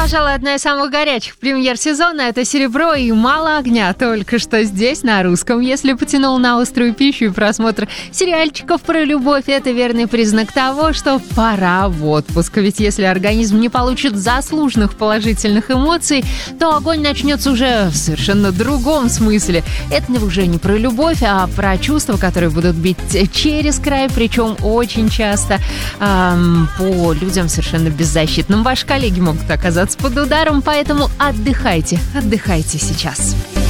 Пожалуй, одна из самых горячих премьер сезона — это «Серебро» и «Мало огня». Только что здесь, на русском. Если потянул на острую пищу и просмотр сериальчиков про любовь, это верный признак того, что пора в отпуск. Ведь если организм не получит заслуженных положительных эмоций, то огонь начнется уже в совершенно другом смысле. Это уже не про любовь, а про чувства, которые будут бить через край, причем очень часто по людям совершенно беззащитным. Ваши коллеги могут оказаться под ударом, поэтому отдыхайте сейчас.